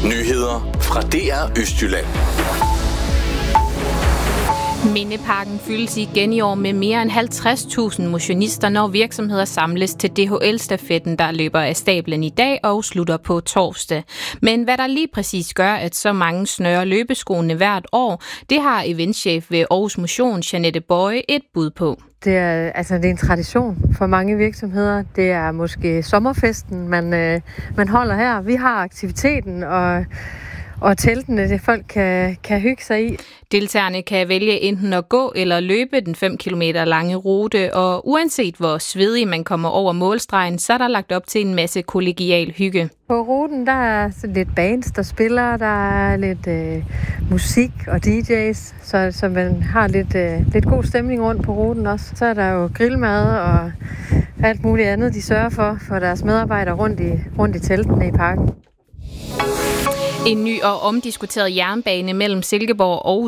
Nyheder fra DR Østjylland. Mindeparken fyldes igen i år med mere end 50.000 motionister, når virksomheder samles til DHL-stafetten, der løber af stablen i dag og slutter på torsdag. Men hvad der lige præcis gør, at så mange snører løbeskoene hvert år, det har eventchef ved Aarhus Motion, Jeanette Bøje, et bud på. Det er en tradition for mange virksomheder. Det er måske sommerfesten, man holder her. Vi har aktiviteten og teltene, det folk kan hygge sig i. Deltagerne kan vælge enten at gå eller løbe den 5 km lange rute, og uanset hvor svedig man kommer over målstregen, så er der lagt op til en masse kollegial hygge. På ruten der er lidt bands, der spiller, der er lidt musik og DJ's, så man har lidt god stemning rundt på ruten også. Så er der jo grillmad og alt muligt andet, de sørger for deres medarbejdere rundt i teltene i parken. En ny og omdiskuteret jernbane mellem Silkeborg og